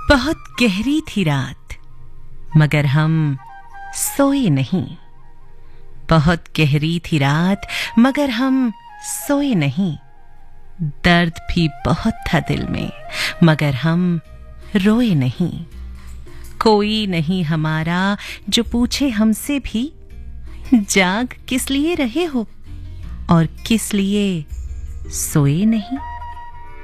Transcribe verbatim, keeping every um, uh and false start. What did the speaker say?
बहुत गहरी थी रात, मगर हम सोए नहीं। बहुत गहरी थी रात, मगर हम सोए नहीं। दर्द भी बहुत था दिल में, मगर हम रोए नहीं। कोई नहीं हमारा जो पूछे हमसे भी, जाग किस लिए रहे हो और किस लिए सोए नहीं।